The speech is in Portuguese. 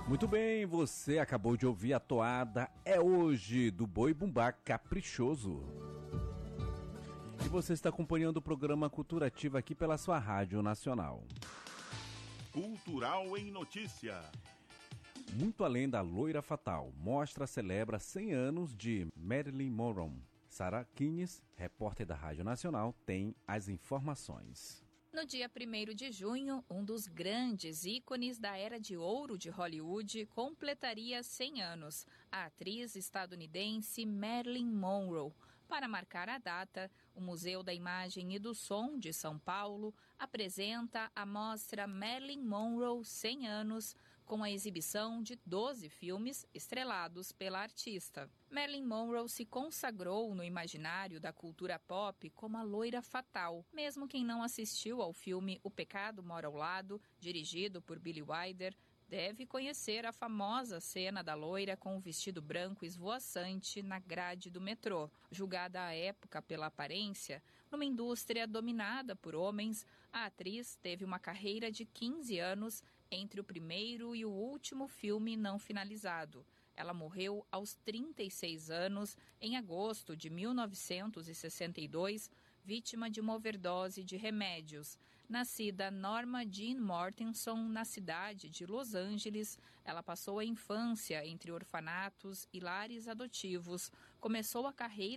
Muito bem, você acabou de ouvir a toada É Hoje, do Boi Bumbá Caprichoso. E você está acompanhando o programa Cultura Ativa aqui pela sua Rádio Nacional. Cultural em Notícia. Muito além da Loira Fatal, mostra celebra 100 anos de Marilyn Monroe. Sara Kines, repórter da Rádio Nacional, tem as informações. No dia 1º de junho, um dos grandes ícones da Era de Ouro de Hollywood completaria 100 anos, a atriz estadunidense Marilyn Monroe. Para marcar a data, o Museu da Imagem e do Som de São Paulo apresenta a mostra Marilyn Monroe 100 anos, com a exibição de 12 filmes estrelados pela artista. Marilyn Monroe se consagrou no imaginário da cultura pop como a Loira Fatal. Mesmo quem não assistiu ao filme O Pecado Mora ao Lado, dirigido por Billy Wilder, deve conhecer a famosa cena da loira com o vestido branco esvoaçante na grade do metrô. Julgada à época pela aparência, numa indústria dominada por homens, a atriz teve uma carreira de 15 anos entre o primeiro e o último filme não finalizado. Ela morreu aos 36 anos, em agosto de 1962, vítima de uma overdose de remédios. Nascida Norma Jean Mortenson, na cidade de Los Angeles, ela passou a infância entre orfanatos e lares adotivos. Começou a carreira